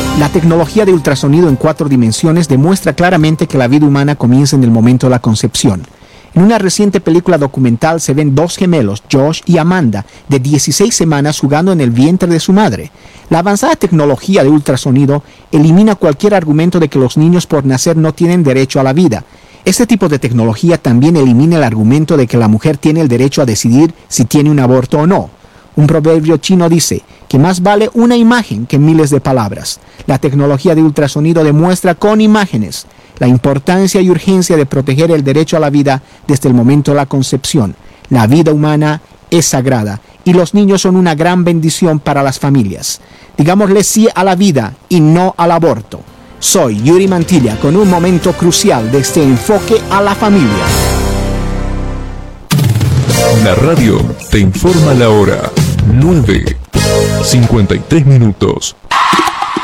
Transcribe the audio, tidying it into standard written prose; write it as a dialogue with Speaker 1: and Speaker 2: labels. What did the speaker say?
Speaker 1: La tecnología de ultrasonido en 4 dimensiones demuestra claramente que la vida humana comienza en el momento de la concepción. En una reciente película documental se ven 2 gemelos, Josh y Amanda, de 16 semanas jugando en el vientre de su madre. La avanzada tecnología de ultrasonido elimina cualquier argumento de que los niños por nacer no tienen derecho a la vida. Este tipo de tecnología también elimina el argumento de que la mujer tiene el derecho a decidir si tiene un aborto o no. Un proverbio chino dice que más vale una imagen que miles de palabras. La tecnología de ultrasonido demuestra con imágenes la importancia y urgencia de proteger el derecho a la vida desde el momento de la concepción. La vida humana es sagrada y los niños son una gran bendición para las familias. Digámosle sí a la vida y no al aborto. Soy Yuri Mantilla con un momento crucial de este enfoque a la familia.
Speaker 2: La radio te informa la hora. 9:53 minutos.